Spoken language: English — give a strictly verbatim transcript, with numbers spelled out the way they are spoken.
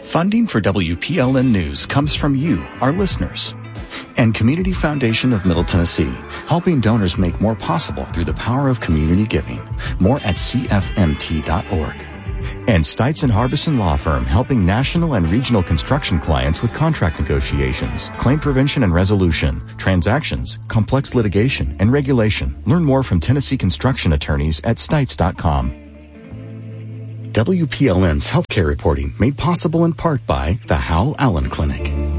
Funding for W P L N News comes from you, our listeners. And Community Foundation of Middle Tennessee, helping donors make more possible through the power of community giving. More at C F M T dot org. And Stites and Harbison Law Firm, helping national and regional construction clients with contract negotiations, claim prevention and resolution, transactions, complex litigation, and regulation. Learn more from Tennessee construction attorneys at Stites dot com. W P L N's healthcare reporting made possible in part by the Howell Allen Clinic.